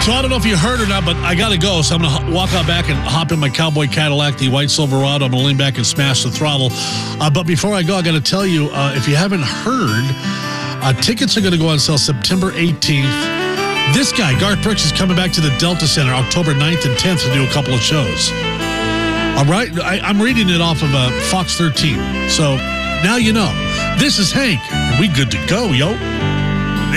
So I don't know if you heard or not, but I got to go. So I'm going to walk out back and hop in my cowboy Cadillac, the white Silverado. I'm going to lean back and smash the throttle. But before I go, I got to tell you, if you haven't heard, tickets are going to go on sale September 18th. This guy, Garth Brooks, is coming back to the Delta Center October 9th and 10th to do a couple of shows. All right? I'm reading it off of Fox 13. So now you know. This is Hank, and we good to go, yo.